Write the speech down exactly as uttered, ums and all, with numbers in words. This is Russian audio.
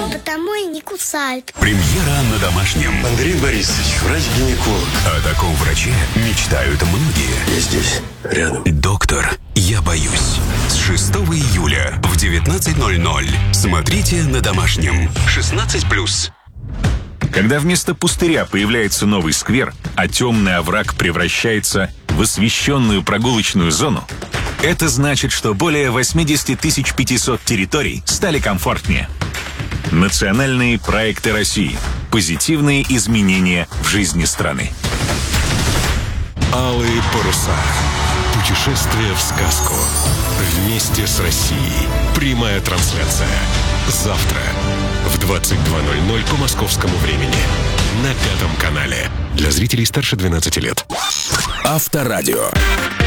потому и не кусают. Премьера на Домашнем. Андрей Борисович, врач-гинеколог. О таком враче мечтают многие. Я здесь, рядом. Доктор, я боюсь. С шестого июля в девятнадцать ноль ноль. Смотрите на Домашнем. шестнадцать плюс. Когда вместо пустыря появляется новый сквер, а темный овраг превращается в освещенную прогулочную зону, это значит, что более восемьдесят тысяч пятьсот территорий стали комфортнее. Национальные проекты России. Позитивные изменения в жизни страны. Алые паруса. Путешествие в сказку. Вместе с Россией. Прямая трансляция. Завтра в двадцать два ноль ноль по московскому времени. На Пятом канале. Для зрителей старше двенадцати лет. Авторадио.